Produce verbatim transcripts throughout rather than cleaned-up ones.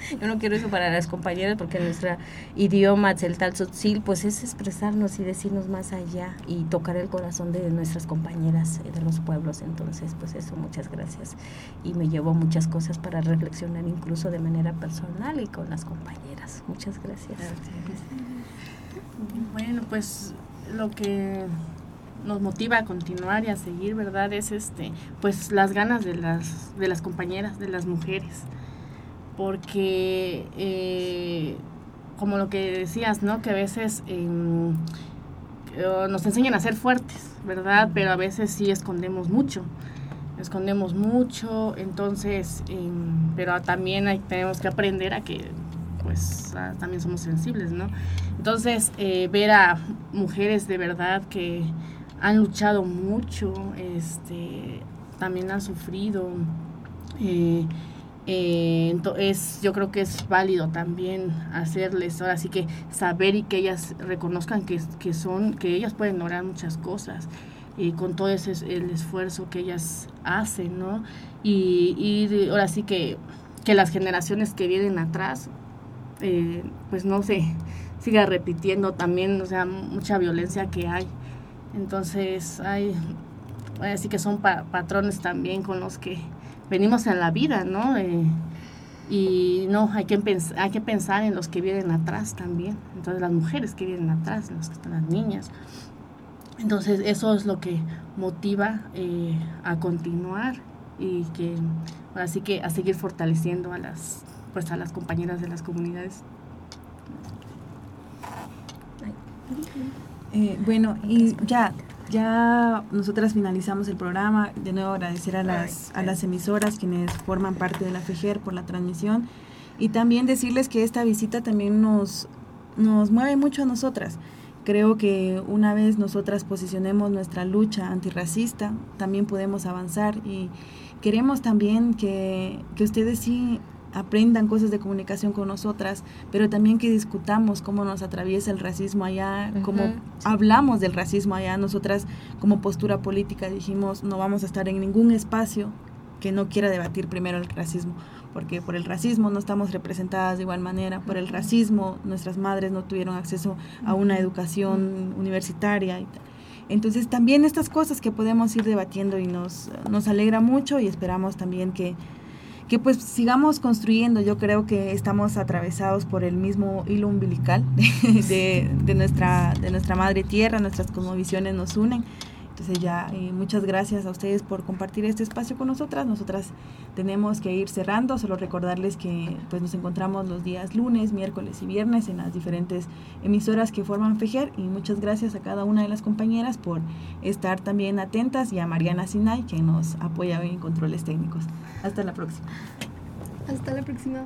yo no quiero eso para las compañeras, porque nuestro idioma tzeltal tzotzil pues es expresarnos y decirnos más allá y tocar el corazón de nuestras compañeras de los pueblos. Entonces pues eso, muchas gracias, y me llevó muchas cosas para reflexionar incluso de manera personal y con las compañeras. Muchas gracias. Gracias. Bueno, pues lo que nos motiva a continuar y a seguir, ¿verdad? Es este, pues las ganas de las de las compañeras, de las mujeres, porque eh, como lo que decías, ¿no? Que a veces eh, nos enseñan a ser fuertes, ¿verdad? Pero a veces sí escondemos mucho, escondemos mucho, entonces, eh, pero también hay, tenemos que aprender a que, pues, a, también somos sensibles, ¿no? Entonces, eh, ver a mujeres de verdad que han luchado mucho, este, también han sufrido, eh, eh, entonces yo creo que es válido también hacerles, ahora sí que saber y que ellas reconozcan que, que son, que ellas pueden lograr muchas cosas, y con todo ese el esfuerzo que ellas hacen, ¿no? Y, y ahora sí que, que las generaciones que vienen atrás, eh, pues no se siga repitiendo también, o sea, mucha violencia que hay. Entonces hay, así que son pa- patrones también con los que venimos en la vida, ¿no? Eh, y no, hay que, pens- hay que pensar en los que vienen atrás también, entonces las mujeres que vienen atrás, las que están las niñas. Entonces eso es lo que motiva eh, a continuar y que así que a seguir fortaleciendo a las, pues a las compañeras de las comunidades. Eh, bueno, y ya, ya nosotras finalizamos el programa. De nuevo agradecer a las, a las emisoras quienes forman parte de la FEJER por la transmisión, y también decirles que esta visita también nos, nos mueve mucho a nosotras. Creo que una vez nosotras posicionemos nuestra lucha antirracista, también podemos avanzar, y queremos también que, que ustedes sí aprendan cosas de comunicación con nosotras, pero también que discutamos cómo nos atraviesa el racismo allá, uh-huh. cómo hablamos del racismo allá. Nosotras como postura política dijimos, no vamos a estar en ningún espacio que no quiera debatir primero el racismo, porque por el racismo no estamos representadas de igual manera, por el racismo nuestras madres no tuvieron acceso a una educación universitaria y tal. Entonces también estas cosas que podemos ir debatiendo, y nos, nos alegra mucho, y esperamos también que que pues sigamos construyendo. Yo creo que estamos atravesados por el mismo hilo umbilical de, de, de, nuestra, de nuestra madre tierra, nuestras cosmovisiones nos unen. Entonces ya, eh, muchas gracias a ustedes por compartir este espacio con nosotras. Nosotras tenemos que ir cerrando, solo recordarles que pues nos encontramos los días lunes, miércoles y viernes en las diferentes emisoras que forman FEJER, y muchas gracias a cada una de las compañeras por estar también atentas, y a Mariana Sinay, que nos apoya hoy en controles técnicos. Hasta la próxima. Hasta la próxima.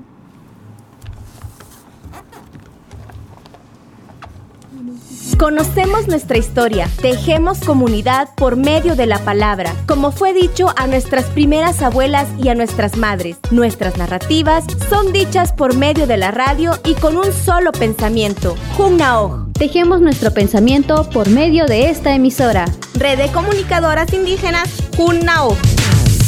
Conocemos nuestra historia, tejemos comunidad por medio de la palabra, como fue dicho a nuestras primeras abuelas y a nuestras madres. Nuestras narrativas son dichas por medio de la radio y con un solo pensamiento, Junnaoj. Tejemos nuestro pensamiento por medio de esta emisora. Red de Comunicadoras Indígenas, Junnaoj.